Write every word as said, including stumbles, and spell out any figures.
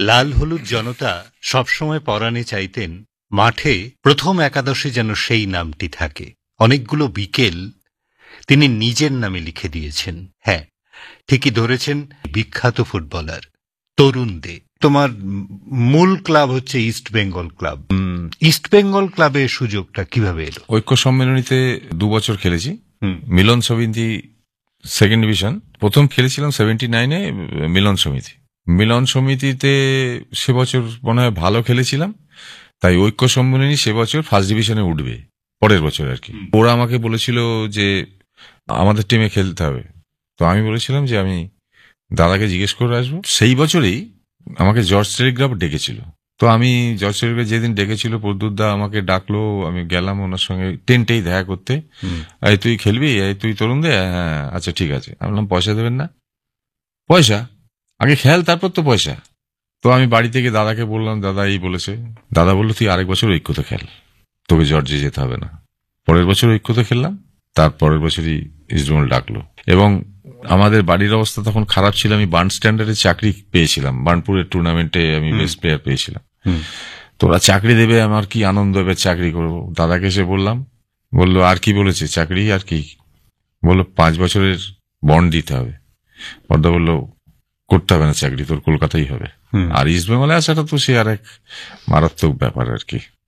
লাল হলুদ জনতা সবসময় পরাণে চাইতেন মাঠে প্রথম একাদশে যেন সেই নামটি থাকে। অনেকগুলো বিকেল তিনি নিজের নামে লিখে দিয়েছেন। হ্যাঁ, ঠিকই ধরেছেন, বিখ্যাত ফুটবলার তরুণ দে। তোমার মূল ক্লাব হচ্ছে east Bengal club. East Bengal ক্লাবে সুযোগটা কিভাবে এলো? ঐক্য সম্মেলনীতে দু বছর খেলেছি। মিলন সমিতি সেকেন্ড ডিভিশন। প্রথম খেলেছিলাম সেভেন্টি নাইনে মিলন সমিতি। মিলন সমিতিতে সে বছর মনে হয় ভালো খেলেছিলাম, তাই ঐক্য সম্মেলনী সে বছর ফার্স্ট ডিভিশনে উঠবে পরের বছর আর কি। ওরা আমাকে বলেছিল যে আমাদের টিমে খেলতে হবে, তো আমি বলেছিলাম যে আমি দাদাকে জিজ্ঞেস করে আসবো। সেই বছরেই আমাকে জর্জ টেলিগ্রাফ ডেকেছিল। তো আমি জর্জ টেলিগ্রাফ যেদিন ডেকেছিল প্রদ্যুৎদা আমাকে ডাকলো, আমি গেলাম ওনার সঙ্গে টেন্টেই দেখা করতে। এই তুই খেলবি, এই তুই তরুণ দে, হ্যাঁ আচ্ছা ঠিক আছে। আমি বললাম পয়সা দেবেন না? পয়সা আগে খেল, তারপর তো পয়সা। তো আমি বাড়ি থেকে দাদাকে বললাম, দাদা এই বলেছে। দাদা বললো তুই আরেক বছর ঐক্যতে খেল, তোকে জর্জে যেতে হবে না। পরের বছর ঐক্যতে খেললাম, তারপরের বছরই ইস্টবেঙ্গল ডাকলো। এবং আমাদের বাড়ির অবস্থা তখন খারাপ ছিল, আমি বার্ন স্ট্যান্ডার্ডে চাকরি পেয়েছিলাম, বার্নপুরের টুর্নামেন্টে আমি বেস্ট প্লেয়ার পেয়েছিলাম। তো ওরা চাকরি দেবে, আমার কি আনন্দ, এবার চাকরি করবো। দাদাকে এসে বললাম, বললো আর কি বলেছে, চাকরি আর কি? বললো পাঁচ বছরের বন্ড দিতে হবে। বড়দা বললো করতে হবে না চাকরি, তোর কলকাতাই হবে। আর ইস্ট বেঙ্গলে আসাটা তো সে আর এক মারাত্মক ব্যাপার আর কি।